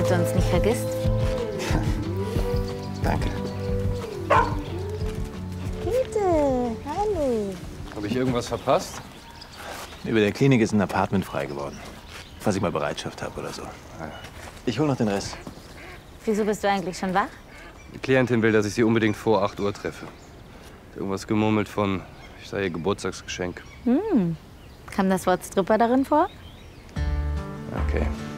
damit du uns nicht vergisst. Danke. Bitte, hallo. Habe ich irgendwas verpasst? Über der Klinik ist ein Apartment frei geworden. Falls ich mal Bereitschaft habe oder so. Ich hole noch den Rest. Wieso bist du eigentlich schon wach? Die Klientin will, dass ich sie unbedingt vor 8 Uhr treffe. Irgendwas gemurmelt von, ich sei ihr Geburtstagsgeschenk. Kam das Wort Stripper darin vor? Okay.